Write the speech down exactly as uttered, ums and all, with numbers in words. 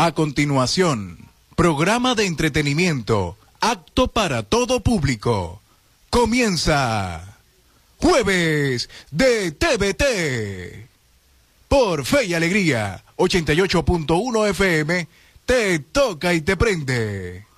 A continuación, programa de entretenimiento, apto para todo público. Comienza Jueves de T V T. Por Fe y Alegría, ochenta y ocho punto uno F M, te toca y te prende.